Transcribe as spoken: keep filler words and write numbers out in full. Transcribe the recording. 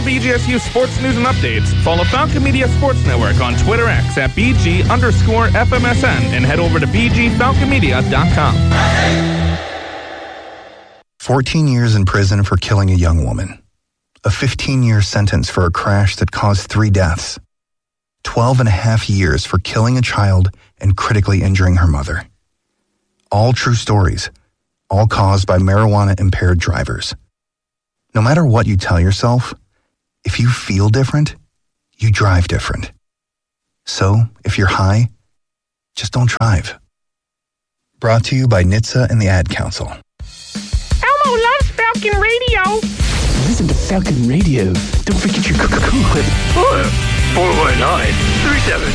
all B G S U sports news and updates, follow Falcon Media Sports Network on Twitter X at BG underscore FMSN and head over to b g falcon media dot com. fourteen years in prison for killing a young woman. A fifteen-year sentence for a crash that caused three deaths. twelve and a half years for killing a child and critically injuring her mother. All true stories, all caused by marijuana-impaired drivers. No matter what you tell yourself, if you feel different, you drive different. So, if you're high, just don't drive. Brought to you by N H T S A and the Ad Council. Elmo loves Falcon Radio. Listen to Falcon Radio. Don't forget your cool whip. four one nine, three seven